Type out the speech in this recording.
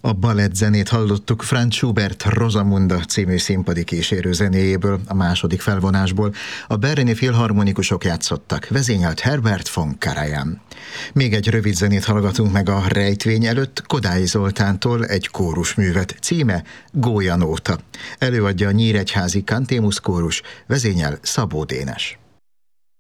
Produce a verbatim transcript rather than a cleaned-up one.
A balettzenét hallottuk Franz Schubert Rosamunda című színpadi kísérő zenéjéből, a második felvonásból. A berlini filharmonikusok játszottak, vezényelt Herbert von Karajan. Még egy rövid zenét hallgatunk meg a rejtvény előtt, Kodály Zoltántól egy kórusművet, címe Gólyanóta. Előadja a Nyíregyházi Kantémus kórus, vezényel Szabó Dénes.